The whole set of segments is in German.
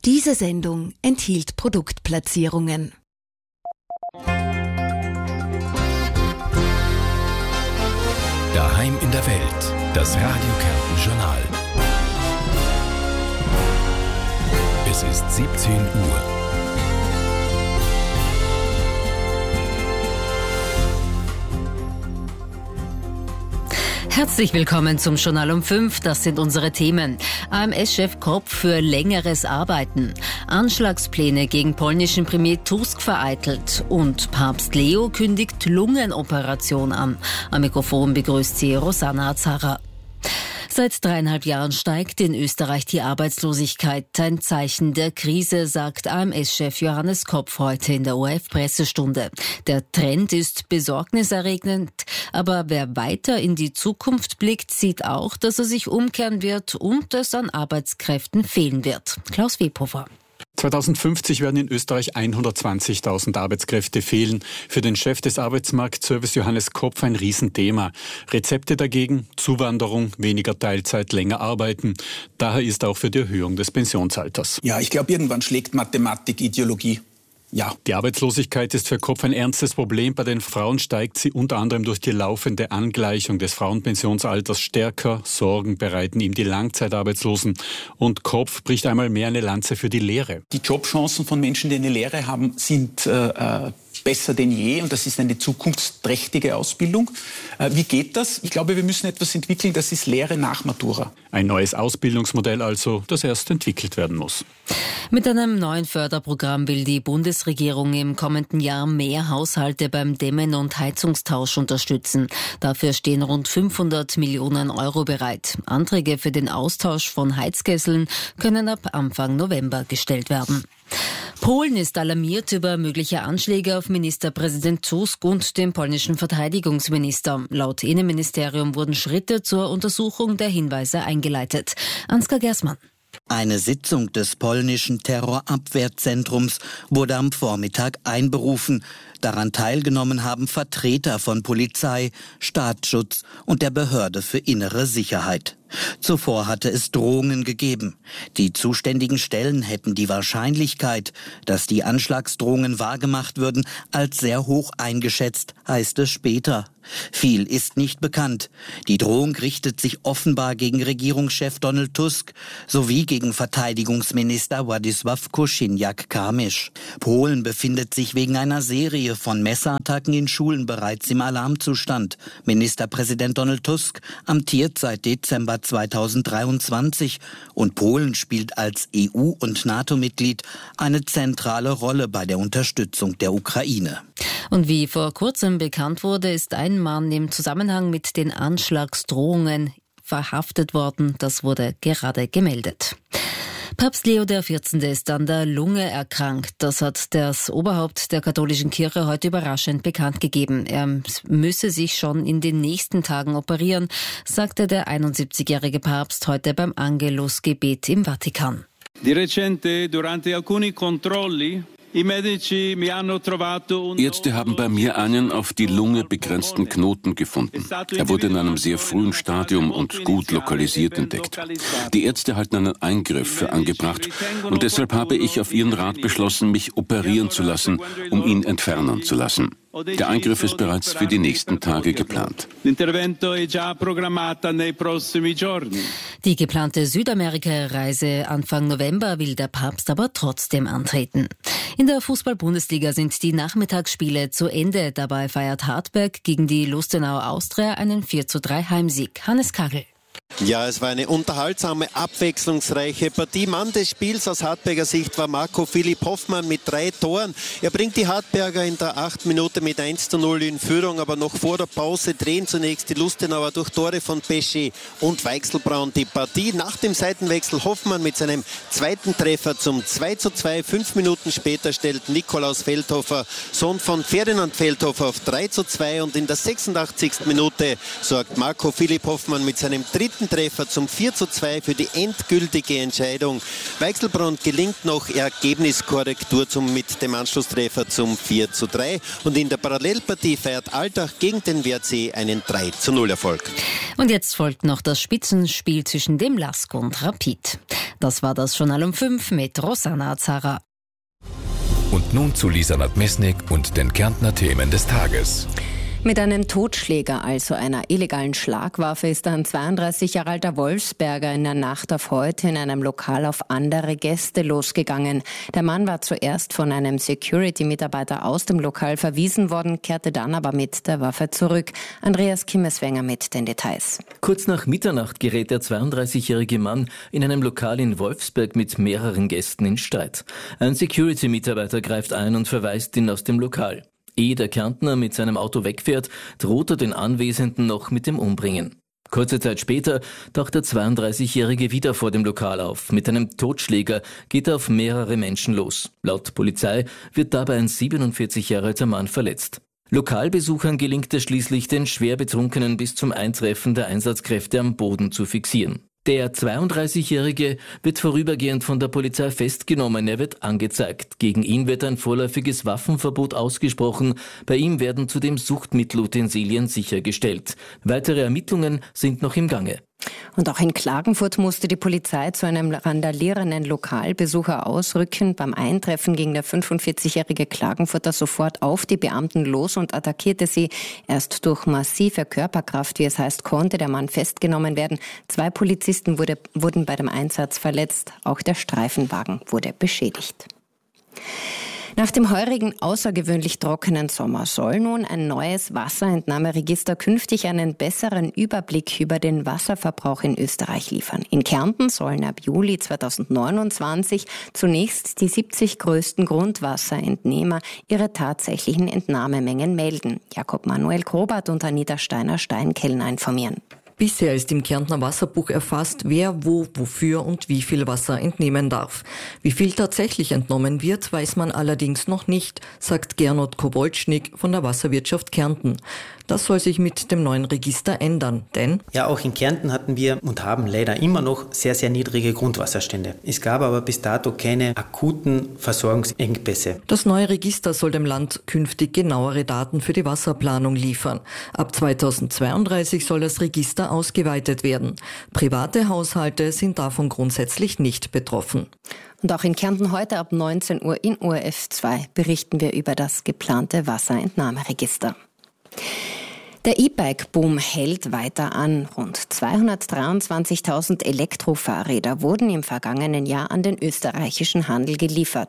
Diese Sendung enthielt Produktplatzierungen. Daheim in der Welt, das Radio Kärnten Journal. Es ist 17 Uhr. Herzlich willkommen zum Journal um 5. Das sind unsere Themen. AMS-Chef Kopp für längeres Arbeiten. Anschlagspläne gegen polnischen Premier Tusk vereitelt. Und Papst Leo kündigt Lungenoperation an. Am Mikrofon begrüßt sie Rosanna Azara. Seit 3,5 Jahren steigt in Österreich die Arbeitslosigkeit. Ein Zeichen der Krise, sagt AMS-Chef Johannes Kopp heute in der ORF-Pressestunde. Der Trend ist besorgniserregend, aber wer weiter in die Zukunft blickt, sieht auch, dass er sich umkehren wird und es an Arbeitskräften fehlen wird. Klaus Webhofer. 2050 werden in Österreich 120.000 Arbeitskräfte fehlen. Für den Chef des Arbeitsmarktservice Johannes Kopp ein Riesenthema. Rezepte dagegen: Zuwanderung, weniger Teilzeit, länger arbeiten. Daher ist auch für die Erhöhung des Pensionsalters. Ja, ich glaube, irgendwann schlägt Mathematik Ideologie. Ja. Die Arbeitslosigkeit ist für Kopp ein ernstes Problem. Bei den Frauen steigt sie unter anderem durch die laufende Angleichung des Frauenpensionsalters stärker. Sorgen bereiten ihm die Langzeitarbeitslosen. Und Kopp bricht einmal mehr eine Lanze für die Lehre. Die Jobchancen von Menschen, die eine Lehre haben, sind besser denn je, und das ist eine zukunftsträchtige Ausbildung. Wie geht das? Ich glaube, wir müssen etwas entwickeln, das ist Lehre nach Matura. Ein neues Ausbildungsmodell also, das erst entwickelt werden muss. Mit einem neuen Förderprogramm will die Bundesregierung im kommenden Jahr mehr Haushalte beim Dämmen- und Heizungstausch unterstützen. Dafür stehen rund 500 Millionen Euro bereit. Anträge für den Austausch von Heizkesseln können ab Anfang November gestellt werden. Polen ist alarmiert über mögliche Anschläge auf Ministerpräsident Tusk und den polnischen Verteidigungsminister. Laut Innenministerium wurden Schritte zur Untersuchung der Hinweise eingeleitet. Ansgar Gersmann. Eine Sitzung des polnischen Terrorabwehrzentrums wurde am Vormittag einberufen. Daran teilgenommen haben Vertreter von Polizei, Staatsschutz und der Behörde für innere Sicherheit. Zuvor hatte es Drohungen gegeben. Die zuständigen Stellen hätten die Wahrscheinlichkeit, dass die Anschlagsdrohungen wahrgemacht würden, als sehr hoch eingeschätzt, heißt es später. Viel ist nicht bekannt. Die Drohung richtet sich offenbar gegen Regierungschef Donald Tusk sowie gegen Verteidigungsminister Władysław Kosiniak-Kamysz. Polen befindet sich wegen einer Serie von Messerattacken in Schulen bereits im Alarmzustand. Ministerpräsident Donald Tusk amtiert seit Dezember 2023 und Polen spielt als EU- und NATO-Mitglied eine zentrale Rolle bei der Unterstützung der Ukraine. Und wie vor kurzem bekannt wurde, ist ein Mann im Zusammenhang mit den Anschlagsdrohungen verhaftet worden. Das wurde gerade gemeldet. Papst Leo XIV. Ist an der Lunge erkrankt. Das hat das Oberhaupt der katholischen Kirche heute überraschend bekannt gegeben. Er müsse sich schon in den nächsten Tagen operieren, sagte der 71-jährige Papst heute beim Angelusgebet im Vatikan. Di recente, durante alcuni controlli, Ärzte haben bei mir einen auf die Lunge begrenzten Knoten gefunden. Er wurde in einem sehr frühen Stadium und gut lokalisiert entdeckt. Die Ärzte halten einen Eingriff für angebracht und deshalb habe ich auf ihren Rat beschlossen, mich operieren zu lassen, um ihn entfernen zu lassen. Der Eingriff ist bereits für die nächsten Tage geplant. Die geplante Südamerika-Reise Anfang November will der Papst aber trotzdem antreten. In der Fußball-Bundesliga sind die Nachmittagsspiele zu Ende. Dabei feiert Hartberg gegen die Lustenauer Austria einen 4:3 Heimsieg. Hannes Kagel. Ja, es war eine unterhaltsame, abwechslungsreiche Partie. Mann des Spiels aus Hartberger Sicht war Marco Philipp Hoffmann mit 3 Toren. Er bringt die Hartberger in der 8. Minute mit 1:0 in Führung, aber noch vor der Pause drehen zunächst die Lustenauer durch Tore von Pesce und Weichselbraun die Partie. Nach dem Seitenwechsel Hoffmann mit seinem zweiten Treffer zum 2:2. 5 Minuten später stellt Nikolaus Feldhofer, Sohn von Ferdinand Feldhofer, auf 3:2 und in der 86. Minute sorgt Marco Philipp Hoffmann mit seinem dritten Treffer zum 4:2 für die endgültige Entscheidung. Weichselbraun gelingt noch Ergebniskorrektur mit dem Anschlusstreffer zum 4:3 und in der Parallelpartie feiert Altach gegen den WRC einen 3:0 Erfolg. Und jetzt folgt noch das Spitzenspiel zwischen dem LASK und Rapid. Das war das Journal um 5 mit Rosanna Azara. Und nun zu Lisa Nadmesnik und den Kärntner Themen des Tages. Mit einem Totschläger, also einer illegalen Schlagwaffe, ist ein 32 Jahre alter Wolfsberger in der Nacht auf heute in einem Lokal auf andere Gäste losgegangen. Der Mann war zuerst von einem Security-Mitarbeiter aus dem Lokal verwiesen worden, kehrte dann aber mit der Waffe zurück. Andreas Kimmeswenger mit den Details. Kurz nach Mitternacht gerät der 32-jährige Mann in einem Lokal in Wolfsberg mit mehreren Gästen in Streit. Ein Security-Mitarbeiter greift ein und verweist ihn aus dem Lokal. Ehe der Kärntner mit seinem Auto wegfährt, droht er den Anwesenden noch mit dem Umbringen. Kurze Zeit später taucht der 32-Jährige wieder vor dem Lokal auf. Mit einem Totschläger geht er auf mehrere Menschen los. Laut Polizei wird dabei ein 47 Jahre alter Mann verletzt. Lokalbesuchern gelingt es schließlich, den schwer Betrunkenen bis zum Eintreffen der Einsatzkräfte am Boden zu fixieren. Der 32-Jährige wird vorübergehend von der Polizei festgenommen, er wird angezeigt. Gegen ihn wird ein vorläufiges Waffenverbot ausgesprochen. Bei ihm werden zudem Suchtmittelutensilien sichergestellt. Weitere Ermittlungen sind noch im Gange. Und auch in Klagenfurt musste die Polizei zu einem randalierenden Lokalbesucher ausrücken. Beim Eintreffen ging der 45-jährige Klagenfurter sofort auf die Beamten los und attackierte sie. Erst durch massive Körperkraft, wie es heißt, konnte der Mann festgenommen werden. 2 Polizisten wurden bei dem Einsatz verletzt. Auch der Streifenwagen wurde beschädigt. Nach dem heurigen außergewöhnlich trockenen Sommer soll nun ein neues Wasserentnahmeregister künftig einen besseren Überblick über den Wasserverbrauch in Österreich liefern. In Kärnten sollen ab Juli 2029 zunächst die 70 größten Grundwasserentnehmer ihre tatsächlichen Entnahmemengen melden. Jakob Manuel Grobart und Anita Steiner-Steinkellner informieren. Bisher ist im Kärntner Wasserbuch erfasst, wer wo, wofür und wie viel Wasser entnehmen darf. Wie viel tatsächlich entnommen wird, weiß man allerdings noch nicht, sagt Gernot Kobolcznik von der Wasserwirtschaft Kärnten. Das soll sich mit dem neuen Register ändern, denn ja, auch in Kärnten hatten wir und haben leider immer noch sehr, sehr niedrige Grundwasserstände. Es gab aber bis dato keine akuten Versorgungsengpässe. Das neue Register soll dem Land künftig genauere Daten für die Wasserplanung liefern. Ab 2032 soll das Register ausgeweitet werden. Private Haushalte sind davon grundsätzlich nicht betroffen. Und auch in Kärnten heute ab 19 Uhr in ORF 2 berichten wir über das geplante Wasserentnahmeregister. Der E-Bike-Boom hält weiter an. Rund 223.000 Elektrofahrräder wurden im vergangenen Jahr an den österreichischen Handel geliefert.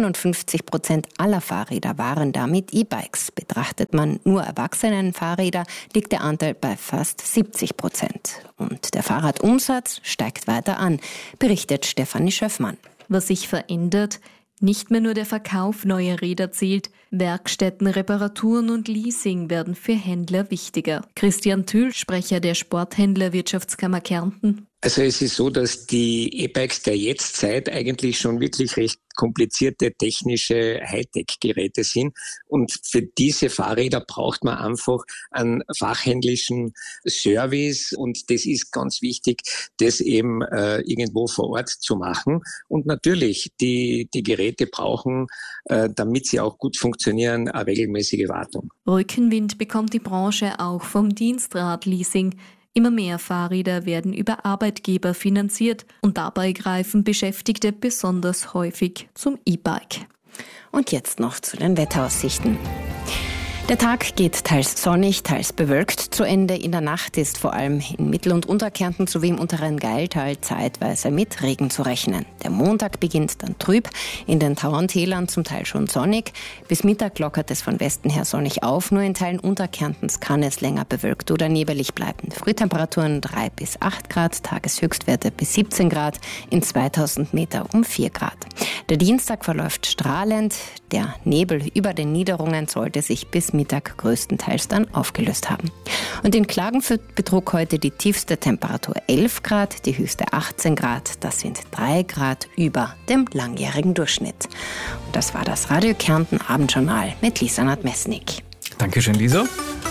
57% aller Fahrräder waren damit E-Bikes. Betrachtet man nur Erwachsenenfahrräder, liegt der Anteil bei fast 70%. Und der Fahrradumsatz steigt weiter an, berichtet Stefanie Schöffmann. Was sich verändert? Nicht mehr nur der Verkauf neuer Räder zählt, Werkstätten, Reparaturen und Leasing werden für Händler wichtiger. Christian Thül, Sprecher der Sporthändler-Wirtschaftskammer Kärnten. Also es ist so, dass die E-Bikes der Jetztzeit eigentlich schon wirklich recht komplizierte technische Hightech-Geräte sind. Und für diese Fahrräder braucht man einfach einen fachhändlischen Service. Und das ist ganz wichtig, das eben irgendwo vor Ort zu machen. Und natürlich, die Geräte brauchen, damit sie auch gut funktionieren, eine regelmäßige Wartung. Rückenwind bekommt die Branche auch vom Dienstradleasing. Immer mehr Fahrräder werden über Arbeitgeber finanziert und dabei greifen Beschäftigte besonders häufig zum E-Bike. Und jetzt noch zu den Wetteraussichten. Der Tag geht teils sonnig, teils bewölkt zu Ende. In der Nacht ist vor allem in Mittel- und Unterkärnten sowie im unteren Gailtal zeitweise mit Regen zu rechnen. Der Montag beginnt dann trüb, in den Tauerntälern zum Teil schon sonnig. Bis Mittag lockert es von Westen her sonnig auf. Nur in Teilen Unterkärntens kann es länger bewölkt oder nebelig bleiben. Frühtemperaturen 3 bis 8 Grad, Tageshöchstwerte bis 17 Grad, in 2000 Meter um 4 Grad. Der Dienstag verläuft strahlend. Der Nebel über den Niederungen sollte sich bis Mittag größtenteils dann aufgelöst haben. Und in Klagenfurt betrug heute die tiefste Temperatur 11 Grad, die höchste 18 Grad. Das sind 3 Grad über dem langjährigen Durchschnitt. Und das war das Radio Kärnten Abendjournal mit Lisa Nadmesnik. Dankeschön, Lisa.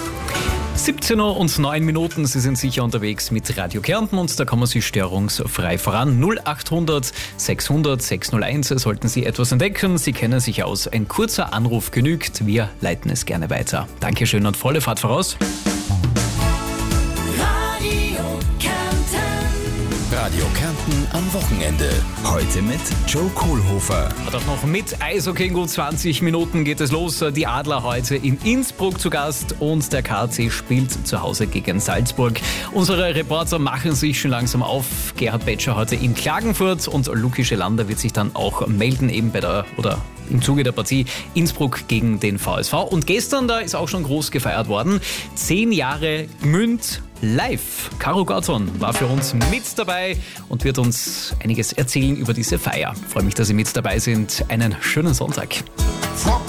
17:09 Uhr, Sie sind sicher unterwegs mit Radio Kärnten und da kommen Sie störungsfrei voran. 0800 600 601 sollten Sie etwas entdecken. Sie kennen sich aus. Ein kurzer Anruf genügt. Wir leiten es gerne weiter. Dankeschön und volle Fahrt voraus. Radio Kärnten am Wochenende. Heute mit Joe Kohlhofer. Und auch noch mit Eishockey in gut 20 Minuten geht es los. Die Adler heute in Innsbruck zu Gast und der KC spielt zu Hause gegen Salzburg. Unsere Reporter machen sich schon langsam auf. Gerhard Betscher heute in Klagenfurt und Luki Schelander wird sich dann auch melden, eben im Zuge der Partie Innsbruck gegen den VSV. Und gestern, da ist auch schon groß gefeiert worden, 10 Jahre Gmünd live. Caro Gauton war für uns mit dabei und wird uns einiges erzählen über diese Feier. Ich freue mich, dass Sie mit dabei sind. Einen schönen Sonntag.